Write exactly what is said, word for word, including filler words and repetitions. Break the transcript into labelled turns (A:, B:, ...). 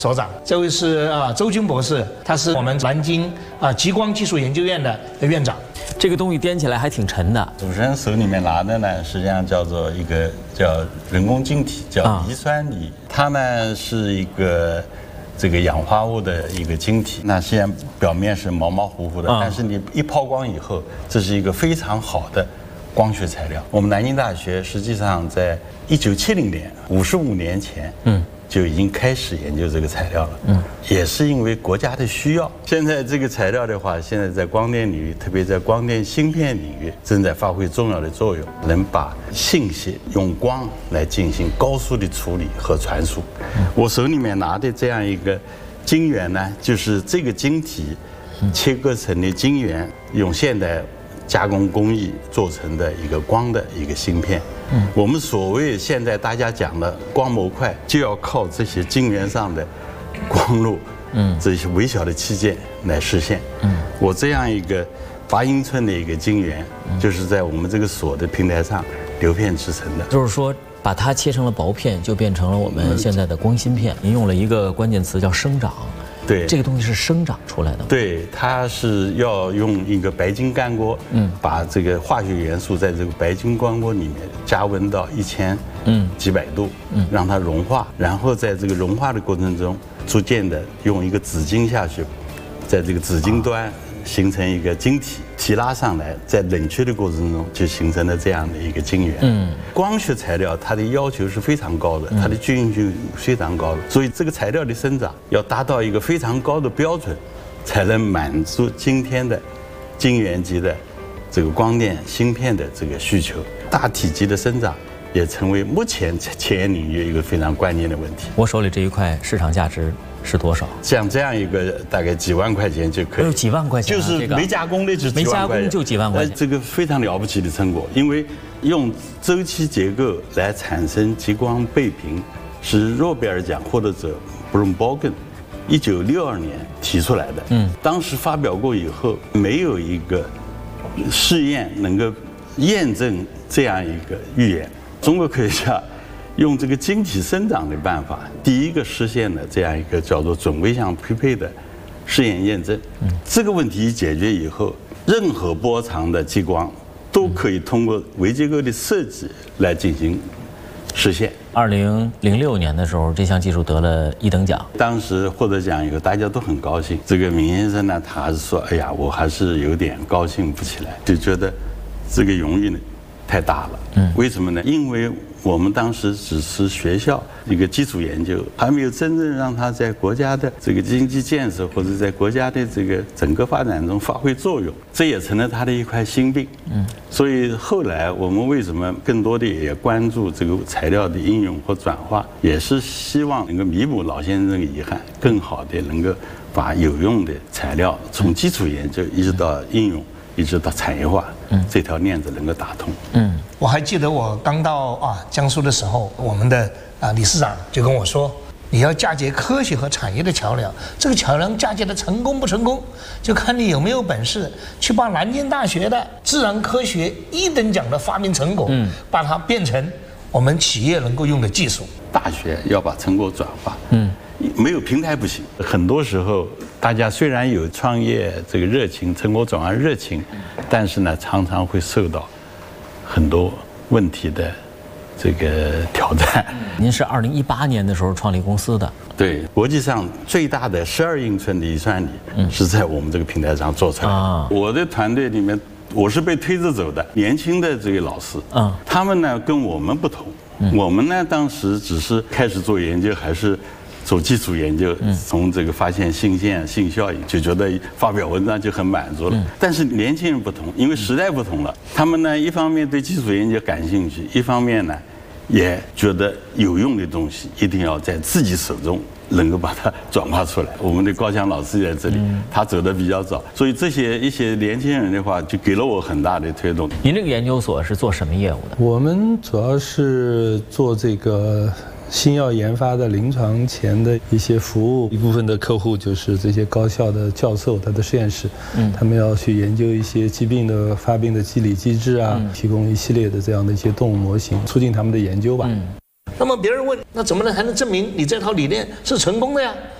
A: 所长，这位是啊周军博士，他是我们南京啊极光技术研究院的院长。
B: 这个东西掂起来还挺沉的。
C: 主持人手里面拿的呢，实际上叫做一个叫人工晶体，叫磷酸锂。啊、它呢是一个这个氧化物的一个晶体，那虽然表面是毛毛糊糊的，啊、但是你一抛光以后，这是一个非常好的光学材料。我们南京大学实际上在一九七零年，五十五年前，嗯。就已经开始研究这个材料了，嗯，也是因为国家的需要。现在这个材料的话，现在在光电领域，特别在光电芯片领域，正在发挥重要的作用，能把信息用光来进行高速的处理和传输。我手里面拿的这样一个晶圆呢，就是这个晶体切割成的晶圆，用现代加工工艺做成的一个光的一个芯片。嗯，我们所谓现在大家讲的光模块，就要靠这些晶圆上的光路，嗯，这些微小的器件来实现。嗯，我这样一个八英寸的一个晶圆，就是在我们这个锁的平台上流片制成的。
B: 就是说，把它切成了薄片，就变成了我们现在的光芯片。您用了一个关键词叫生长。
C: 对，
B: 这个东西是生长出来的。
C: 对，它是要用一个白金干锅，嗯，把这个化学元素在这个白金干锅里面加温到一千嗯几百度，嗯，让它融化，然后在这个融化的过程中，逐渐的用一个纸巾下去，在这个纸巾端形成一个晶体，提拉上来，在冷却的过程中就形成了这样的一个晶圆。嗯，光学材料它的要求是非常高的，它的均匀性非常高的，所以这个材料的生长要达到一个非常高的标准，才能满足今天的晶圆级的这个光电芯片的这个需求。大体积的生长也成为目前前沿领域一个非常关键的问题。
B: 我手里这一块市场价值是多少？
C: 像这样一个大概几万块钱就可以，
B: 有几万块钱、
C: 啊，就是没加工的就几万块钱，
B: 没加工就几万块钱，
C: 这个非常了不起的成果。因为用周期结构来产生极光倍频，是诺贝尔奖获得者 Bloomberg 一九六二年提出来的。嗯，当时发表过以后，没有一个试验能够验证这样一个预言。中国科学家用这个晶体生长的办法，第一个实现了这样一个叫做准微相匹配的试验验证。这个问题一解决以后，任何波长的激光都可以通过微结构的设计来进行实现。
B: 二零零六年的时候，这项技术得了一等奖。
C: 当时获得奖以后，大家都很高兴。这个闵先生呢，他还是说：“哎呀，我还是有点高兴不起来，就觉得这个荣誉呢太大了。”嗯，为什么呢？因为我们当时只是学校一个基础研究，还没有真正让它在国家的这个经济建设或者在国家的这个整个发展中发挥作用，这也成了它的一块心病。嗯，所以后来我们为什么更多的也关注这个材料的应用和转化，也是希望能够弥补老先生的遗憾，更好的能够把有用的材料从基础研究一直到应用，一直到产业化，嗯，这条链子能够打通。嗯。
A: 我还记得我刚到啊江苏的时候，我们的啊理事长就跟我说，你要嫁接科学和产业的桥梁，这个桥梁嫁接的成功不成功，就看你有没有本事去把南京大学的自然科学一等奖的发明成果，嗯，把它变成我们企业能够用的技术。
C: 大学要把成果转化，嗯，没有平台不行。很多时候，大家虽然有创业这个热情、成果转化热情，但是呢，常常会受到很多问题的这个挑战。
B: 您是二零一八年的时候创立公司的？
C: 对，国际上最大的十二英寸的磷酸锂是在我们这个平台上做出来的。啊、我的团队里面，我是被推着走的，年轻的这个老师，啊、他们呢跟我们不同。嗯、我们呢当时只是开始做研究，还是做基础研究，从这个发现性线、性效应，就觉得发表文章就很满足了。嗯、但是年轻人不同，因为时代不同了，他们呢一方面对基础研究感兴趣，一方面呢也觉得有用的东西一定要在自己手中能够把它转化出来。我们的高强老师在这里，他走得比较早，所以这些一些年轻人的话，就给了我很大的推动。
B: 您这个研究所是做什么业务的？
D: 我们主要是做这个新药研发的临床前的一些服务，一部分的客户就是这些高校的教授，他的实验室，嗯，他们要去研究一些疾病的发病的机理机制啊，嗯、提供一系列的这样的一些动物模型，促进他们的研究吧。嗯
A: 那么别人问，那怎么能才能证明你这套理念是成功的呀？